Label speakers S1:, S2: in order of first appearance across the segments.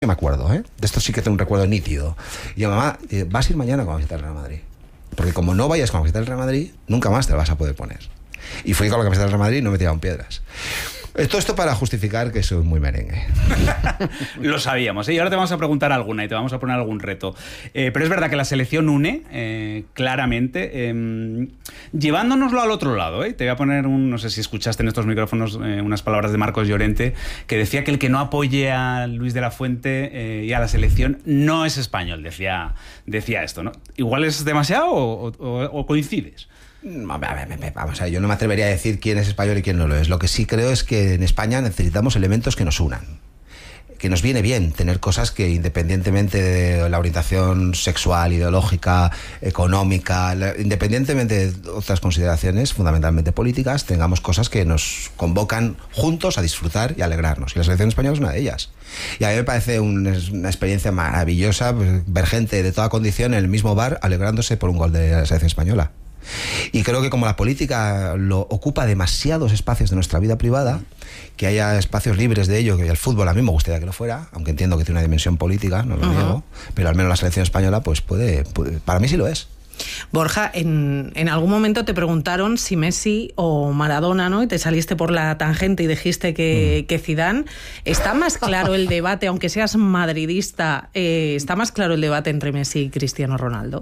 S1: me acuerdo, de esto sí que tengo un recuerdo nítido. Y yo, mamá, vas a ir mañana con la camiseta del Real Madrid, porque como no vayas con la camiseta del Real Madrid, nunca más te la vas a poder poner. Y fui con la camiseta del Real Madrid y no me tiraron piedras. Todo esto para justificar que soy muy merengue.
S2: Lo sabíamos, ¿eh? Y ahora te vamos a preguntar alguna y te vamos a poner algún reto. Pero es verdad que la selección une, claramente, llevándonoslo al otro lado, ¿eh? Te voy a poner no sé si escuchaste en estos micrófonos unas palabras de Marcos Llorente, que decía que el que no apoye a Luis de la Fuente y a la selección no es español, decía esto, ¿no? ¿Igual es demasiado o coincides?
S1: Vamos a ver, yo no me atrevería a decir quién es español y quién no lo es. Lo que sí creo es que en España necesitamos elementos que nos unan. Que nos viene bien tener cosas que, independientemente de la orientación sexual, ideológica, económica, independientemente de otras consideraciones fundamentalmente políticas, tengamos cosas que nos convocan juntos a disfrutar y a alegrarnos. Y la selección española es una de ellas. Y a mí me parece una experiencia maravillosa, pues, ver gente de toda condición en el mismo bar alegrándose por un gol de la selección española. Y creo que como la política lo ocupa demasiados espacios de nuestra vida privada, que haya espacios libres de ello, que el fútbol a mí me gustaría que lo fuera, aunque entiendo que tiene una dimensión política, no lo niego, pero al menos la selección española pues puede, para mí sí lo es.
S3: Borja, en algún momento te preguntaron si Messi o Maradona, ¿no? Y te saliste por la tangente y dijiste que Zidane. ¿Está más claro el debate, aunque seas madridista, está más claro el debate entre Messi y Cristiano Ronaldo?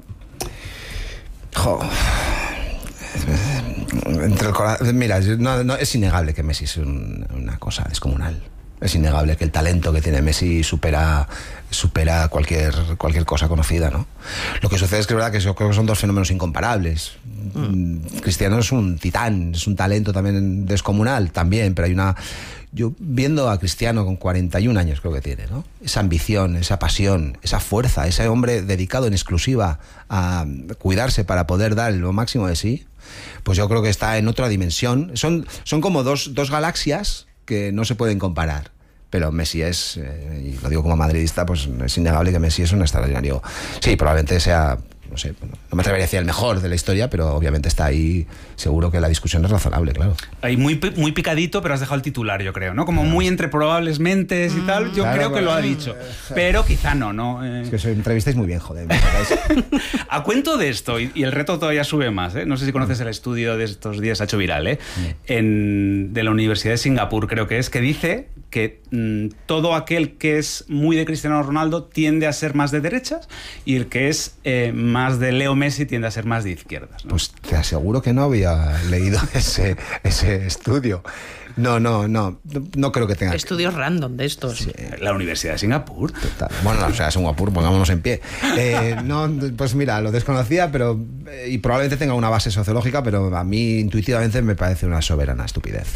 S1: Mira, no, es innegable que Messi es una cosa descomunal. Es innegable que el talento que tiene Messi supera cualquier cosa conocida, ¿no? Lo que sucede es que es verdad que yo creo que son dos fenómenos incomparables. Cristiano es un titán, es un talento también descomunal, también, pero yo viendo a Cristiano con 41 años creo que tiene, ¿no? Esa ambición, esa pasión, esa fuerza, ese hombre dedicado en exclusiva a cuidarse para poder dar lo máximo de sí, pues yo creo que está en otra dimensión. Son como dos galaxias que no se pueden comparar. Pero Messi es, y lo digo como madridista, pues es innegable que Messi es un extraordinario. Sí, probablemente sea, no sé, no me atrevería a decir el mejor de la historia, pero obviamente está ahí, seguro que la discusión es razonable, claro.
S2: Ahí muy picadito, pero has dejado el titular, yo creo, ¿no? Como muy entre probables mentes y tal, yo creo que lo ha dicho. Pero quizá no.
S1: Es que os entrevistáis muy bien, joder.
S2: A cuento de esto, y el reto todavía sube más, ¿eh? No sé si conoces el estudio de estos días, ha hecho viral, ¿eh? De la Universidad de Singapur, creo que es, que dice que todo aquel que es muy de Cristiano Ronaldo tiende a ser más de derechas y el que es más de Leo Messi tiende a ser más de izquierdas, ¿no?
S1: Pues te aseguro que no había leído ese estudio. No creo que tenga...
S3: Estudios random de estos.
S1: Sí.
S2: La Universidad de Singapur.
S1: Total. Bueno, o sea, Singapur, pongámonos en pie. Pues mira, lo desconocía, pero y probablemente tenga una base sociológica, pero a mí intuitivamente me parece una soberana estupidez.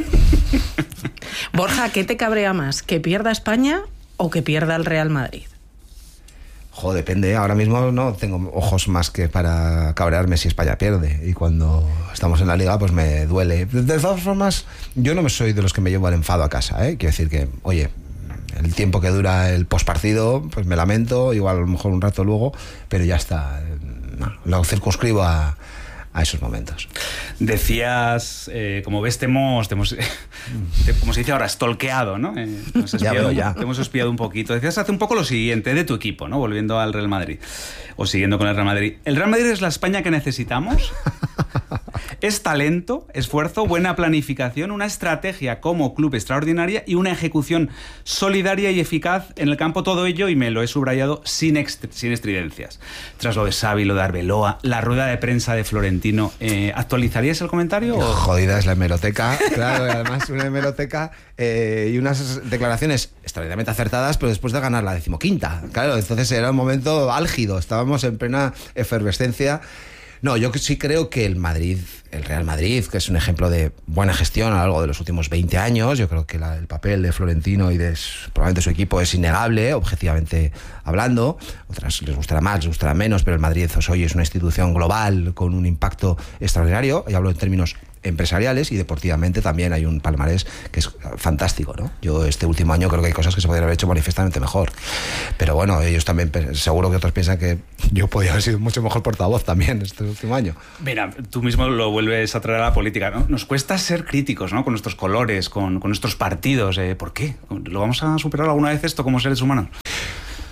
S3: Borja, ¿qué te cabrea más? ¿Que pierda España o que pierda el Real Madrid?
S1: Depende. Ahora mismo no tengo ojos más que para cabrearme si España pierde. Y cuando estamos en la Liga, pues me duele. De todas formas, yo no soy de los que me llevo el enfado a casa, ¿eh? Quiero decir que, oye, el tiempo que dura el postpartido, pues me lamento, igual a lo mejor un rato luego, pero ya está. No, lo circunscribo a esos momentos.
S2: Decías, como ves, te hemos como se dice ahora, stalkeado, ¿no? Te hemos espiado un poquito. Decías hace un poco lo siguiente de tu equipo, ¿no? Volviendo al Real Madrid, o siguiendo con el Real Madrid. ¿El Real Madrid es la España que necesitamos? Es talento, esfuerzo, buena planificación, una estrategia como club extraordinaria y una ejecución solidaria y eficaz en el campo. Todo ello, y me lo he subrayado, sin estridencias. Tras lo de Xavi, lo de Arbeloa, la rueda de prensa de Florentino, ¿actualizarías el comentario?
S1: Jodida es la hemeroteca, claro, y además una hemeroteca y unas declaraciones extraordinariamente acertadas, pero después de ganar la 15ª. Claro, entonces era un momento álgido, estábamos en plena efervescencia. No, yo sí creo que el Real Madrid, que es un ejemplo de buena gestión a lo largo de los últimos 20 años, yo creo que el papel de Florentino y de probablemente su equipo es innegable, objetivamente hablando. Otras les gustará más, les gustará menos, pero el Madrid hoy es una institución global con un impacto extraordinario, y hablo en términos empresariales, y deportivamente también hay un palmarés que es fantástico, ¿no? Yo este último año creo que hay cosas que se podrían haber hecho manifiestamente mejor, pero bueno, ellos también, seguro que otros piensan que yo podría haber sido mucho mejor portavoz también este último año.
S2: Mira, tú mismo lo vuelves a traer a la política, ¿no? Nos cuesta ser críticos, ¿no? Con nuestros colores, con nuestros partidos. ¿Por qué? ¿Lo vamos a superar alguna vez esto como seres humanos?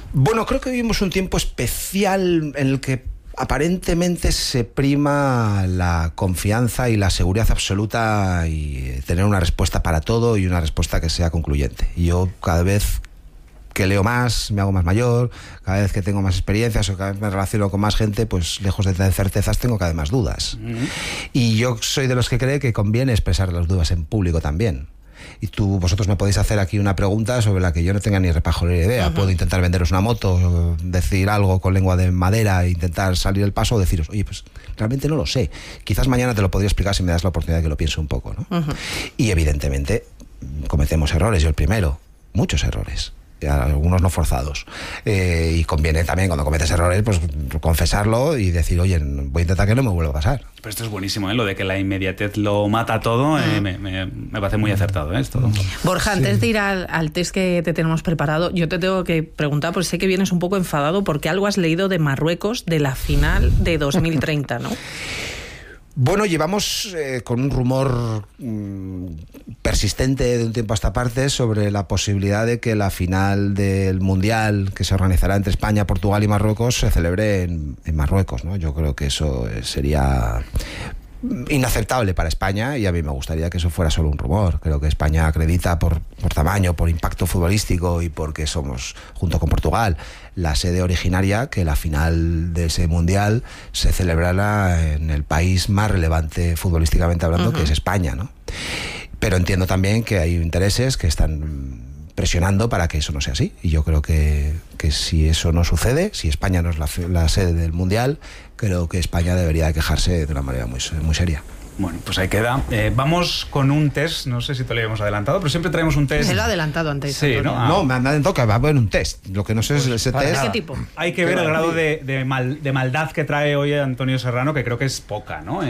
S1: Bueno, creo que vivimos un tiempo especial en el que aparentemente se prima la confianza y la seguridad absoluta y tener una respuesta para todo y una respuesta que sea concluyente. Y yo cada vez que leo más, me hago más mayor, cada vez que tengo más experiencias o cada vez me relaciono con más gente, pues lejos de tener certezas tengo cada vez más dudas. Y yo soy de los que cree que conviene expresar las dudas en público también. Y vosotros me podéis hacer aquí una pregunta sobre la que yo no tenga ni repajolera idea. Puedo intentar venderos una moto, decir algo con lengua de madera, intentar salir el paso o deciros, oye, pues realmente no lo sé. Quizás mañana te lo podría explicar si me das la oportunidad de que lo piense un poco, ¿no? Y evidentemente cometemos errores, yo el primero, muchos errores. Algunos no forzados, y conviene también cuando cometes errores pues confesarlo y decir, oye, voy a intentar que no me vuelva a pasar.
S2: Pero esto es buenísimo, ¿eh? Lo de que la inmediatez lo mata todo, me parece muy acertado, ¿eh? Esto.
S3: Borja, antes de ir al test que te tenemos preparado, yo te tengo que preguntar, porque sé que vienes un poco enfadado porque algo has leído de Marruecos, de la final de 2030, ¿no?
S1: Bueno, llevamos con un rumor persistente de un tiempo a esta parte sobre la posibilidad de que la final del Mundial que se organizará entre España, Portugal y Marruecos se celebre en Marruecos, ¿no? Yo creo que eso sería inaceptable para España y a mí me gustaría que eso fuera solo un rumor. Creo que España acredita por tamaño, por impacto futbolístico y porque somos, junto con Portugal, la sede originaria, que la final de ese mundial se celebrará en el país más relevante futbolísticamente hablando, que es España, ¿no? Pero entiendo también que hay intereses que están presionando para que eso no sea así, y yo creo que si eso no sucede, si España no es la sede del mundial, creo que España debería de quejarse de una manera muy seria.
S2: Bueno, pues ahí queda. Vamos con un test, no sé si te lo habíamos adelantado, pero siempre traemos un test.
S3: Se lo ha adelantado antes.
S2: Sí, ¿no?
S1: No, me han adelantado que va a haber un test. Lo que no sé es ese test.
S3: ¿De qué tipo?
S2: Hay que ver el grado de maldad que trae hoy Antonio Serrano, que creo que es poca, ¿no?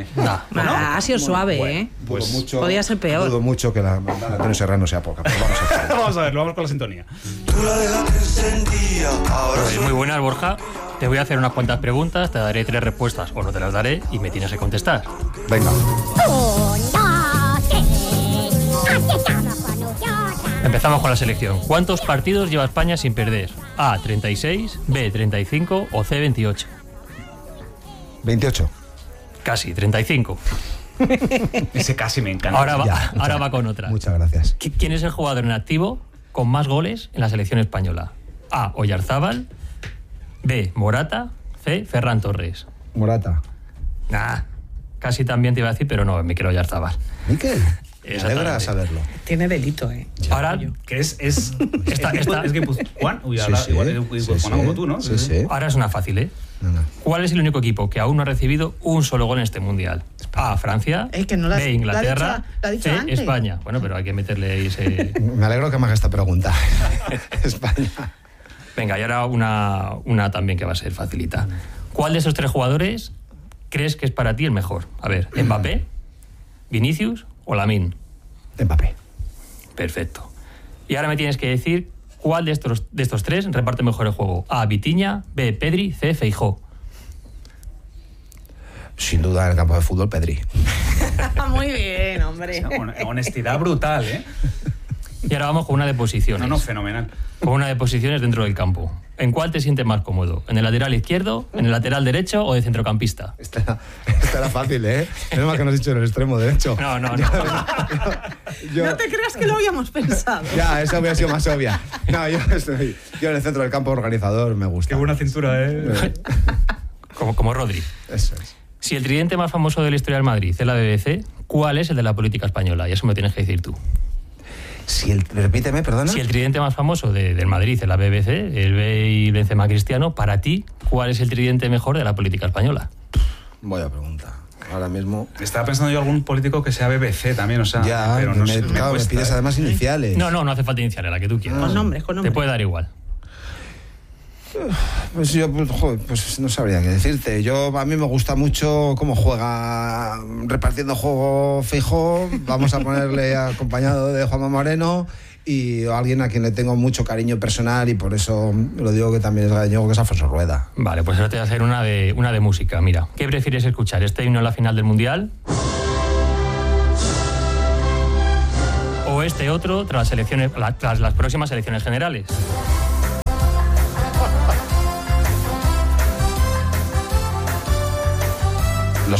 S3: Ha sido suave,
S2: bueno,
S3: ¿eh?
S2: Pues
S1: mucho,
S3: podría ser peor.
S1: Dudo mucho que la maldad de Antonio Serrano sea poca. Pero vamos a ver.
S2: Vamos a verlo, vamos con la sintonía.
S4: Pues muy buenas, Borja. Te voy a hacer unas cuantas preguntas, te daré 3 respuestas o no te las daré y me tienes que contestar.
S1: Venga.
S4: Empezamos con la selección. ¿Cuántos partidos lleva España sin perder? A, 36, B, 35 o C, 28.
S1: 28.
S4: Casi, 35.
S2: Ese casi me encanta.
S4: Ahora va con otra.
S1: Muchas gracias.
S4: ¿Quién es el jugador en activo con más goles en la selección española? A, Oyarzábal, B, Morata, C, Ferran Torres.
S1: Morata.
S4: Casi también te iba a decir, pero no, me quiero Oyarzábal.
S1: Miquel, me alegra saberlo.
S3: Tiene delito, ¿eh?
S4: Ahora,
S2: que es guipuzcoano. Uy,
S1: Sí,
S2: igual es guipuzcoano como tú, ¿no?
S1: Sí.
S4: ahora es una fácil, ¿eh?
S1: No.
S4: ¿Cuál es el único equipo que aún no ha recibido un solo gol en este mundial? A, Francia,
S3: que no
S4: B, Inglaterra,
S3: la ha dicho
S4: C,
S3: antes.
S4: España. Bueno, pero hay que meterle ese...
S1: Me alegro que me haga esta pregunta. España.
S4: Venga, y ahora una también que va a ser facilita. ¿Cuál de esos 3 jugadores crees que es para ti el mejor? A ver, ¿Mbappé, Vinicius o Lamine?
S1: Mbappé.
S4: Perfecto. Y ahora me tienes que decir cuál de estos 3 reparte mejor el juego. A, Vitinha, B, Pedri, C, Feijó.
S1: Sin duda en el campo de fútbol, Pedri.
S3: Muy bien, hombre.
S2: Honestidad brutal, ¿eh?
S4: Y ahora vamos con una de posiciones.
S2: No, fenomenal.
S4: Con una de posiciones dentro del campo. ¿En cuál te sientes más cómodo? ¿En el lateral izquierdo, en el lateral derecho o de centrocampista?
S1: Esta era fácil, ¿eh? Menos mal que no has dicho en el extremo derecho.
S4: No.
S3: No te creas que lo habíamos pensado.
S1: Ya, esa hubiera sido más obvia. No, yo en el centro del campo organizador me gusta.
S2: Qué buena cintura, ¿eh?
S4: Como Rodri.
S1: Eso es.
S4: Si el tridente más famoso de la historia del Madrid es la BBC, ¿cuál es el de la política española? Y eso me tienes que decir tú.
S1: Repíteme, perdona.
S4: Si el tridente más famoso del Madrid es la BBC, el B y Benzema Cristiano, para ti, ¿cuál es el tridente mejor de la política española?
S1: Voy a preguntar. Ahora mismo.
S2: Estaba pensando yo algún político que sea BBC también, o sea.
S1: Ya,
S2: pero no sé,
S1: me pides además iniciales.
S4: No hace falta iniciales, la que tú quieras.
S3: Con nombres.
S4: Te puede dar igual.
S1: Pues yo, pues no sabría qué decirte. A mí me gusta mucho cómo juega repartiendo juego Feijó. Vamos a ponerle acompañado de Juanma Moreno y alguien a quien le tengo mucho cariño personal y por eso lo digo que también es gallego, que es Alfonso Rueda.
S4: Vale, pues ahora te voy a hacer una de música. Mira, ¿qué prefieres escuchar? ¿Este himno a la final del Mundial? ¿O este otro tras las próximas elecciones generales?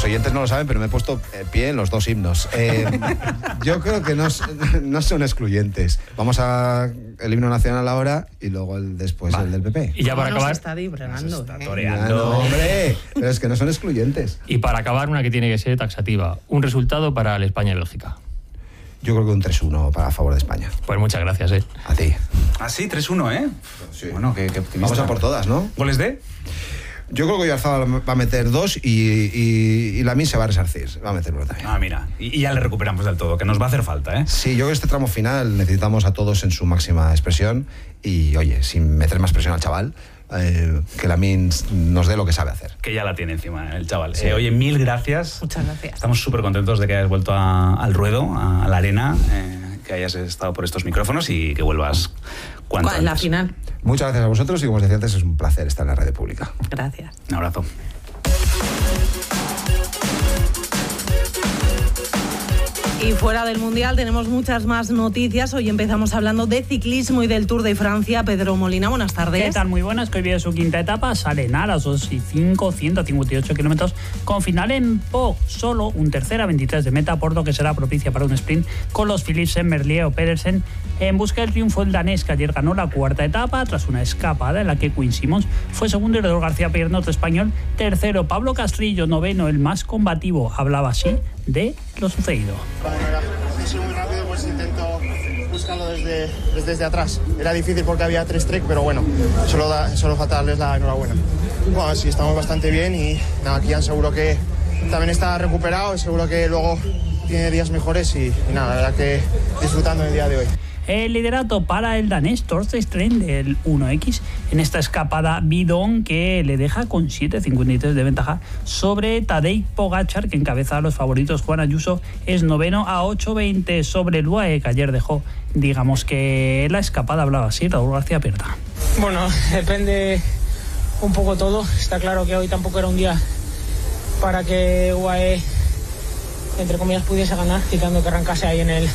S1: Los oyentes no lo saben, pero me he puesto pie en los dos himnos. Yo creo que no son excluyentes. Vamos a el himno nacional ahora y luego después el del PP.
S4: Y ya para acabar...
S3: Está toreando.
S1: No, hombre, pero es que no son excluyentes.
S4: Y para acabar, una que tiene que ser taxativa. Un resultado para el España-Bélgica.
S1: Yo creo que un 3-1 para favor de España.
S4: Pues muchas gracias,
S1: A ti.
S2: Ah, sí, 3-1, ¿eh?
S1: Sí.
S2: Bueno, qué optimista.
S1: Vamos a por todas, ¿no?
S2: ¿Goles de?
S1: Yo creo que Oyarzabal va a meter 2 y Lamine se va a resarcir. Va a meter 1 también.
S2: Ah, mira. Y ya le recuperamos del todo, que nos va a hacer falta, ¿eh?
S1: Sí, yo creo que este tramo final necesitamos a todos en su máxima expresión y, oye, sin meter más presión al chaval, que Lamine nos dé lo que sabe hacer.
S2: Que ya la tiene encima el chaval.
S1: Sí.
S2: Oye, mil gracias.
S3: Muchas gracias.
S2: Estamos súper contentos de que hayas vuelto al ruedo, a la arena, que hayas estado por estos micrófonos y que vuelvas cuanto antes.
S3: En la final.
S1: Muchas gracias a vosotros y, como os decía antes, es un placer estar en la radio pública.
S3: Gracias.
S2: Un abrazo.
S3: Y fuera del Mundial tenemos muchas más noticias. Hoy empezamos hablando de ciclismo y del Tour de Francia. Pedro Molina, buenas tardes.
S5: ¿Qué tal? Muy buenas, que hoy viene su quinta etapa. Salen a las 2:05, 158 kilómetros, con final en Po. Solo un tercera, 23 de meta, por lo que será propicia para un sprint con los Philipsen, Merlier o Pedersen. En busca del triunfo, el danés, que ayer ganó la cuarta etapa tras una escapada en la que Quinn Simmons fue segundo y Redor García Pierno, otro español, tercero. Pablo Castrillo, noveno, el más combativo, hablaba así de lo sucedido.
S6: He sido muy rápido, pues intento buscarlo desde atrás. Era difícil porque había 3 trek, pero bueno, solo falta darles la enhorabuena. Bueno, sí, estamos bastante bien y nada, Kian seguro que también está recuperado, seguro que luego tiene días mejores y nada, la verdad que disfrutando el día de hoy.
S5: El liderato para el danés Torsten Strand del 1X en esta escapada bidón que le deja con 7,53 de ventaja sobre Tadej Pogačar, que encabeza a los favoritos. Juan Ayuso es noveno a 8,20 sobre el UAE, que ayer dejó, digamos que la escapada, hablaba así Raúl García Pierta.
S7: Bueno, depende un poco todo. Está claro que hoy tampoco era un día para que UAE, entre comillas, pudiese ganar, quitando que arrancase ahí en el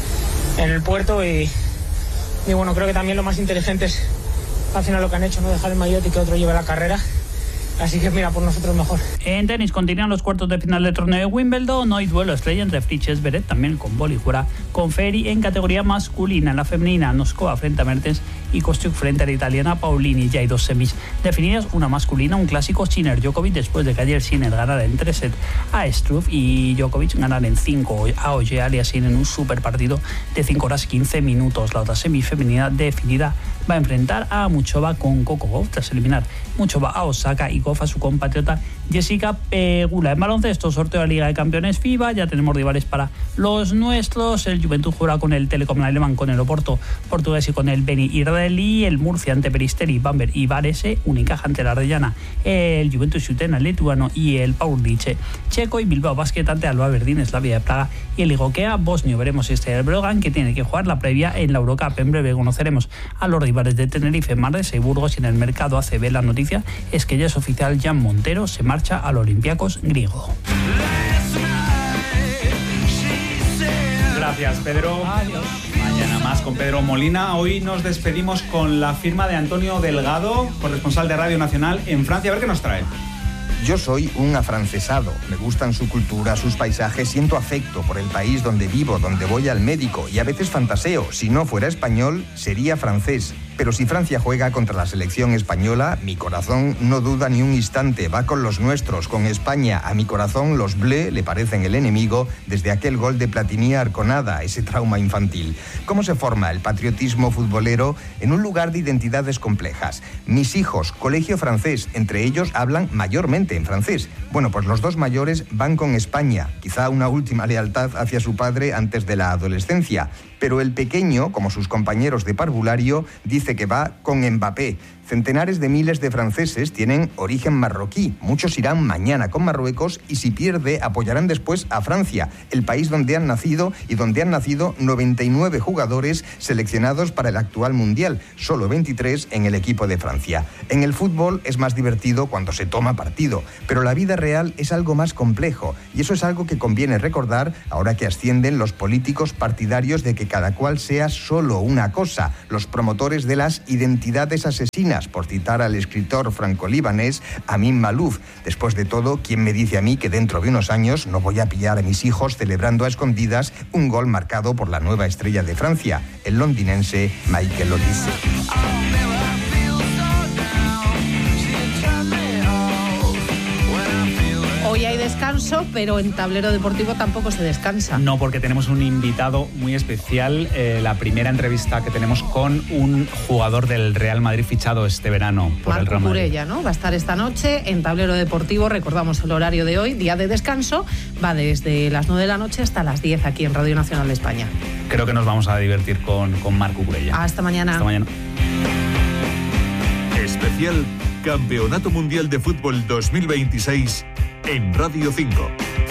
S7: puerto y bueno, creo que también lo más inteligente es al final lo que han hecho, no dejar el maillot y que otro lleve la carrera. Así que mira, por nosotros mejor.
S5: En tenis continúan los cuartos de final del torneo de Wimbledon. Hoy duelo estrella entre Fritz Beret, también con boli fuera, con Ferri en categoría masculina. En la femenina, Noskova frente a Mertens y Kostyuk frente a la italiana Paulini. Ya hay 2 semis definidas, una masculina, un clásico, Sinner-Djokovic, después de que ayer Sinner ganara en 3 sets a Struff y Djokovic ganara en 5 a Oje Aliassime en un super partido de 5 horas 15 minutos. La otra semi femenina definida va a enfrentar a Muchova con Coco Gauff, tras eliminar Muchova a Osaka y Gauff a su compatriota Jessica Pegula. En baloncesto, sorteo de la Liga de Campeones FIBA, ya tenemos rivales para los nuestros. El Juventud jugará con el Telecom alemán, con el Oporto portugués y con el Beni Israelí. El Murcia ante Peristeri, Bamberg y Varese. Unicaja ante la Arellana, el Juventus Ciutena lituano y el Paulice checo. Y Bilbao Basket ante Alba Berlín, Slavia de Praga y el Igokea bosnio. Veremos si este es el Brogan, que tiene que jugar la previa en la Eurocup. En breve conoceremos a los rivales de Tenerife, Manresa y Burgos. Y en el mercado ACB la noticia es que ya es oficial, Jan Montero se marcha al Olympiacos griego.
S2: Gracias, Pedro.
S5: Adiós.
S2: Mañana más con Pedro Molina. Hoy nos despedimos con la firma de Antonio Delgado, corresponsal de Radio Nacional en Francia. A ver qué nos trae.
S8: Yo soy un afrancesado, me gustan su cultura, sus paisajes, siento afecto por el país donde vivo, donde voy al médico y a veces fantaseo, si no fuera español, sería francés. Pero si Francia juega contra la selección española, mi corazón no duda ni un instante, va con los nuestros, con España. A mi corazón los Bleus le parecen el enemigo desde aquel gol de Platini a Arconada, ese trauma infantil. ¿Cómo se forma el patriotismo futbolero en un lugar de identidades complejas? Mis hijos, colegio francés, entre ellos hablan mayormente en francés. Bueno, pues los 2 mayores van con España, quizá una última lealtad hacia su padre antes de la adolescencia. Pero el pequeño, como sus compañeros de parvulario, dice que va con Mbappé. Centenares de miles de franceses tienen origen marroquí. Muchos irán mañana con Marruecos y si pierde apoyarán después a Francia, el país donde han nacido y donde han nacido 99 jugadores seleccionados para el actual Mundial, solo 23 en el equipo de Francia. En el fútbol es más divertido cuando se toma partido, pero la vida real es algo más complejo y eso es algo que conviene recordar ahora que ascienden los políticos partidarios de que cada cual sea solo una cosa, los promotores de las identidades asesinas, días, por citar al escritor franco-libanés Amin Malouf. Después de todo, ¿quién me dice a mí que dentro de unos años no voy a pillar a mis hijos celebrando a escondidas un gol marcado por la nueva estrella de Francia, el londinense Michael Olise?
S3: Hoy hay descanso, pero en Tablero Deportivo tampoco se descansa.
S2: No, porque tenemos un invitado muy especial. La primera entrevista que tenemos con un jugador del Real Madrid fichado este verano por el Real Madrid.
S3: Marco Kurella, ¿no? Va a estar esta noche en Tablero Deportivo. Recordamos el horario de hoy, día de descanso. Va desde las 9 de la noche hasta las 10 aquí en Radio Nacional de España.
S2: Creo que nos vamos a divertir con Marco Kurella.
S3: Hasta mañana.
S2: Hasta mañana.
S9: Especial Campeonato Mundial de Fútbol 2026 en Radio 5.